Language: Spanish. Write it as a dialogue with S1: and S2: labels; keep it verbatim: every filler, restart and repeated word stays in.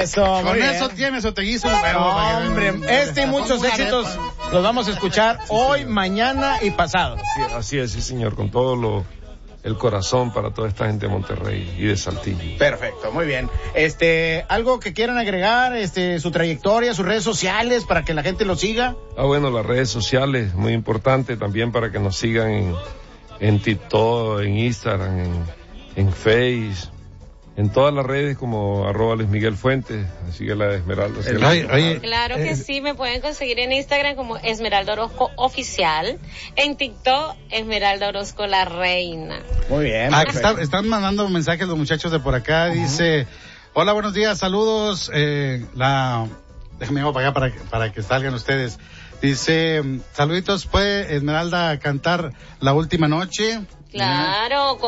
S1: Eso,
S2: Con
S1: muy
S2: eso
S1: bien.
S2: tienes Oteguizo.
S1: No, hombre, este y muchos éxitos los vamos a escuchar hoy,
S3: señor.
S1: mañana y pasado.
S3: Sí, así es, sí, señor, con todo lo, el corazón para toda esta gente de Monterrey y de Saltillo.
S1: Perfecto, muy bien. Este, algo que quieran agregar, este, su trayectoria, sus redes sociales para que la gente lo siga.
S3: Ah, bueno, las redes sociales, muy importante también para que nos sigan en, en TikTok, en Instagram, en, en Face, en todas las redes como arroba Luis Miguel Fuentes, así que la de Esmeralda.
S2: El- oye, oye,
S4: Claro que
S2: eh,
S4: sí, me pueden conseguir en Instagram como Esmeralda Orozco Oficial, en TikTok Esmeralda Orozco La Reina.
S1: Muy bien.
S2: Ah,
S1: perfecto.
S2: está- están mandando mensajes los muchachos de por acá. Dice, hola, buenos días, saludos. Eh, la, déjame ir para acá para, que- para que salgan ustedes. Dice, saluditos, ¿puede Esmeralda cantar La Última Noche?
S4: Claro,